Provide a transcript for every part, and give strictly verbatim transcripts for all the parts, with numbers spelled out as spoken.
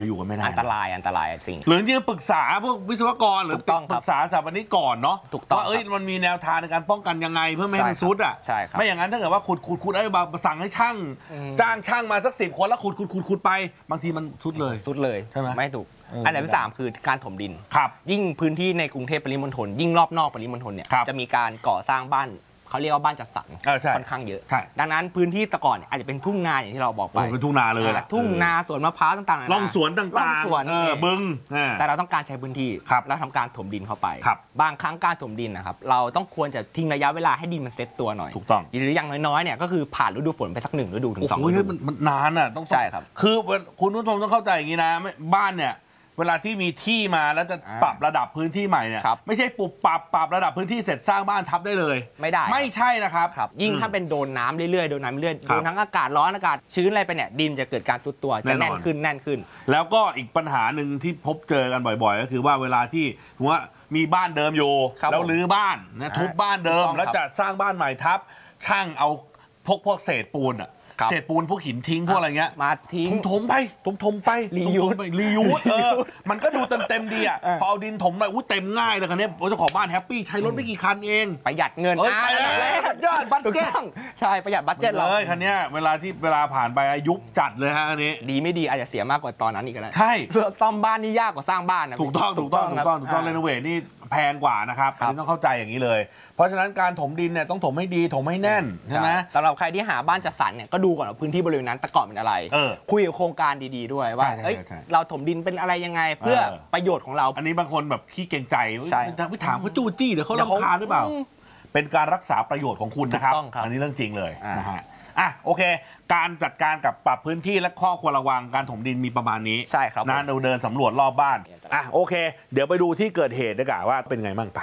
อยู่กันไม่ได้อันตรายอันตรายสิ่งหรือจริงๆปรึกษาพวกวิศวกรหรือปรึกษาสถาปนิกก่อนเนาะว่าเอ้ยมันมีแนวทางในการป้องกันยังไงเพื่อไม่ให้มันซุดอ่ะไม่อย่างนั้นถ้าเกิดว่าขุดขุดขุดไอ้บางสั่งให้ช่างจ้างช่างมาสักสิบคนแล้วขุดขุดขุดขุดไปบางทีมันซุดเลยซุดเลยใช่ไหมไม่ถูกอันดับที่สามคือการถมดินครับยิ่งพื้นที่ในกรุงเทพปริมณฑลยิ่งรอบนอกปริมณฑลเนี่ยจะมีการก่อสร้างบ้านเขาเรียกว่าบ้านจัดสรรค่อนข้างเยอะดังนั้นพื้นที่แต่ก่อนอาจจะเป็นทุ่งนาอย่างที่เราบอกไปเป็นทุ่งนาเลยทุ่งนาสวนมะพร้าวต่างๆร่องสวนต่างๆบึงแต่เราต้องการใช้พื้นที่แล้วทำการถมดินเข้าไปบางครั้งการถมดินนะครับเราต้องควรจะทิ้งระยะเวลาให้ดินมันเซ็ตตัวหน่อยถูกต้องหรืออย่างน้อยๆเนี่ยก็คือผ่านฤดูฝนไปสักหนึ่งฤดูถึงสองฤดูมันนานอ่ะต้องใช่ครับคือคุณผู้ชมต้องเข้าใจอย่างนี้นะบ้านเนี่ยเวลาที่มีที่มาแล้วจะปรับระดับพื้นที่ใหม่เนี่ยไม่ใช่ปรับปรับปรับระดับพื้นที่เสร็จสร้างบ้านทับได้เลยไม่ได้ไม่ใช่นะครับยิ่งถ้าเป็นโดนน้ำเรื่อยๆโดนน้ำเรื่อยๆโดนทั้งอากาศร้อนอากาศชื้นอะไรไปเนี่ยดินจะเกิดการทรุดตัวจะแน่นขึ้นแน่นขึ้นแล้วก็อีกปัญหาหนึ่งที่พบเจอกันบ่อยๆก็คือว่าเวลาที่ว่ามีบ้านเดิมอยู่แล้วรื้อบ้านนะทุบบ้านเดิมแล้วจะสร้างบ้านใหม่ทับช่างเอาพวกพวกเศษปูนอะเศษปูนพวกหินทิ้งพวกอะไรเงี้ยมาทิ้งถมไปถมถมไปรียูสไปรียูสเออมันก็ดูเต็มเต็มดีอ่ะพอเอาดินถมไปอู้เต็มง่ายเลยคันนี้เจ้าของบ้านแฮปปี้ใช้รถไม่กี่คันเองประหยัดเงินอ่ะยอดบัตเจ็ตใช่ประหยัดบัตเจ็ตเลยคันนี้เวลาที่เวลาผ่านไปยุบจัดเลยฮะอันนี้ดีไม่ดีอาจจะเสียมากกว่าตอนนั้นอีกก็ได้ใช่ซ่อมบ้านนี่ยากกว่าสร้างบ้านนะถูกต้องถูกต้องถูกต้องถูกต้องเรโนเวทนี่แพงกว่านะครับอันนี้ต้องเข้าใจอย่างนี้เลยเพราะฉะนั้นการถมดินเนี่ยต้องถมให้ดีถมให้แน่นใช่ไหมสำหรับใครที่หาบ้านจัดสรรเนี่ยก็ดูก่อนว่าพื้นที่บริเวณนั้นแต่ก่อนเป็นอะไรคุยกับโครงการดีๆด้วยว่าเราถมดินเป็นอะไรยังไงเพื่อประโยชน์ของเราอันนี้บางคนแบบขี้เกรงใจไปถามเขาจู้จี้เดี๋ยวเขารำคาญหรือเปล่าเป็นการรักษาประโยชน์ของคุณนะครับอันนี้เรื่องจริงเลยนะฮะอ่ะโอเคการจัดการกับปรับพื้นที่และข้อควรระวังการถมดินมีประมาณนี้ใช่ครับนานเราเดินสำรวจรอบบ้านอ่ะโอเคเดี๋ยวไปดูที่เกิดเหตุดีกว่าว่าเป็นไงบ้างไป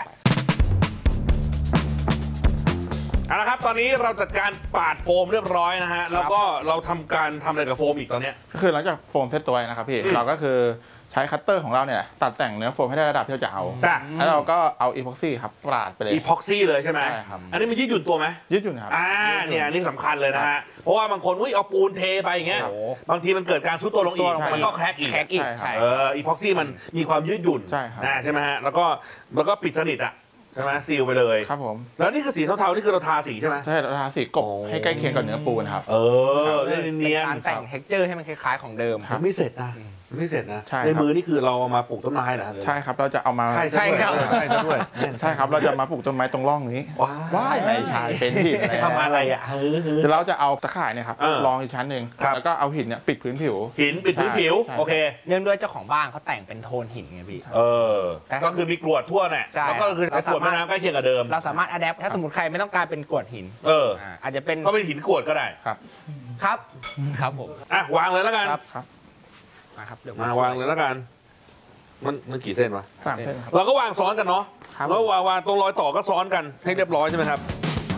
เอาละครับตอนนี้เราจัดการปาดโฟมเรียบร้อยนะฮะแล้วก็เราทำการทำอะไรกับโฟมอีกตอนนี้ก็คือหลังจากโฟมเซตตัวนะครับพี่เราก็คือใช้คัตเตอร์ของเราเนี่ยตัดแต่งเนื้อโฟมให้ได้ระดับที่เราจะเอาแล้วเราก็เอาอีพ็อกซี่ครับปาดไปเลยอีพ็อกซี่เลยใช่ไหมใช่ครับอันนี้มันยืดหยุ่นตัวไหมยืดหยุ่นครับอ่าเนี่ยนี่สำคัญเลยนะฮะเพราะว่าบางคนอุ้ยเอาปูนเทไปอย่างเงี้ยบางทีมันเกิดการซุดตัวลงอีกมันก็แคร็กอีกแคร็กอีกเอออีพ็อกซี่มันมีความยืดหยุ่นใช่ครับนะใช่ไหมฮะแล้วก็แล้วก็ปิดสนิทอ่ะใช่ไหมซีลไปเลยครับผมแล้วนี่คือสีเทาๆนี่คือเราทาสีใช่ไหมใช่เราทาสีกบให้ใกล้เคียงกับเนื้อปูนครับเออเนียนการแต่งเท็กเจอร์ให้มันคล้ายๆของเดิมไม่เสร็จนะไม่เสร็จนะในมือนี่คือเราเอามาปลูกต้นไม้นะใช่ครับเราจะเอามาใช่ใช่ครับใช่ด้วยใช่ครับเราจะมาปลูกต้นไม้ตรงร่องนี้ว้ายไม่ใช่เป็นหินทำอะไรอ่ะเดี๋ยวเราจะเอาตะข่ายเนี่ยครับรองอีกชั้นหนึ่งแล้วก็เอาหินเนี่ยปิดพื้นผิวหินปิดพื้นผิวโอเคเนื่องด้วยเจ้าของบ้านเขาแต่งเป็นโทนหินไงพี่เออก็คือมีกรวดทั่วเนี่ยแล้วก็คือกรวดแม่น้ำใกล้เคียงกับเดิมเราสามารถอัดแอปถ้าสมมติใครไม่ต้องการเป็นกรวดหินเอออาจจะเป็นก็เป็นหินกรวดก็ได้ครับครับครับผมอ่ะวางเลยแล้วกันครับมาครับเดี๋ยวมาวางเลยแล้วกันมันมันกี่เส้นวะสามเส้นเราก็วางซ้อนกันเนาะแล้ววางวางตรงรอยต่อก็ซ้อนกันให้เรียบร้อยใช่ไหมครับ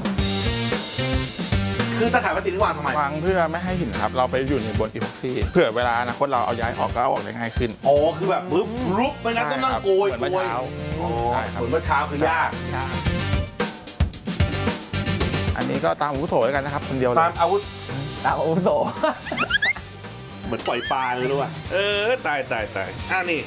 คือตะข่ายพลาสติกวางทำไมวางเพื่อไม่ให้หินครับเราไปอยู่ในบนอีพ็อกซี่เผื่อเวลาอนาคตเราเอาย้ายออกก็เอาออกได้ง่ายขึ้นอ๋อคือแบบปุ๊บรุบไม่งั้นต้องนั่งโกยเหมือนเมื่อเช้าเหมือนเมื่อเช้าคือยากอันนี้ก็ตามอาวุโสแล้วกันนะครับคนเดียวตามอาวุธตามอาวุโสเหมือนปล่อยปลาเลยรู้ป่ะเออตายตายตายอ่ะนี่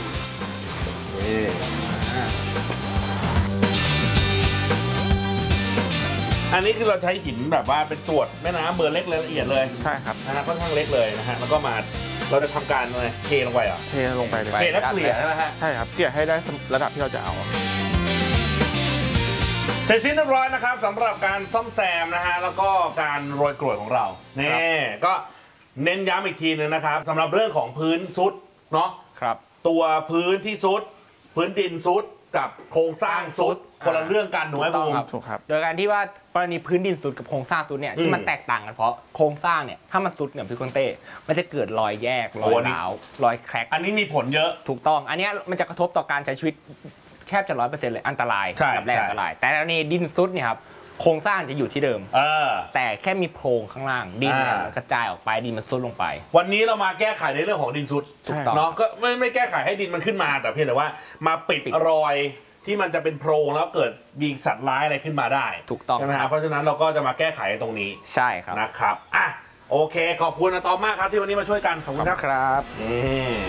อันนี้คือเราใช้หินแบบว่าเป็นตรวจแม่น้ำเบอร์เล็กละเอียดเลยใช่ครับนะฮะค่อนข้างเล็กเลยนะฮะแล้วก็มาเราจะทำการอะไรเทลงไปเหรอเทลงไปเลยเทแล้วเกลี่ยใช่ไหมฮะใช่ครับเกลี่ยให้ได้ระดับที่เราจะเอาเสร็จสิ้นเรียบร้อยนะครับสำหรับการซ่อมแซมนะฮะแล้วก็การโรยกรวดของเรานี่ก็เน้นย้ำอีกทีนึงนะครับสำหรับเรื่องของพื้นซุดเนาะครับตัวพื้นที่ซุดพื้นดินซุดกับโครงสร้างซุดคนละเรื่องกันถูกไหมบูมถูกครับโดยการที่ว่ากรณีพื้นดินซุดกับโครงสร้างซุดเนี่ยที่มันแตกต่างกันเพราะโครงสร้างเนี่ยถ้ามันซุดเนี่ยพี่คนเต้มันจะเกิดรอยแยกรอยร้าวรอยแคร็กอันนี้มีผลเยอะถูกต้องอันนี้มันจะกระทบต่อการใช้ชีวิตแทบจะร้อยเปอร์เซ็นต์เลยอันตรายแบบแรกอันตรายแต่ในดินซุดเนี่ยครับโครงสร้างจะอยู่ที่เดิมแต่แค่มีโพรงข้างล่างดินกระจายออกไปดินมันซุดลงไปวันนี้เรามาแก้ไขในเรื่องของดินซุดเนาะก็ไม่ไม่แก้ไขให้ดินมันขึ้นมาแต่เพียงแต่ว่ามาปิดรอยที่มันจะเป็นโพรงแล้วเกิดมีสัตว์ร้ายอะไรขึ้นมาได้ถูกต้องใช่ไหมครับเพราะฉะนั้นเราก็จะมาแก้ไขตรงนี้ใช่ครับนะครับอ่ะโอเคขอบคุณอะตอมมากครับที่วันนี้มาช่วยกันขอบคุณครับครับอืม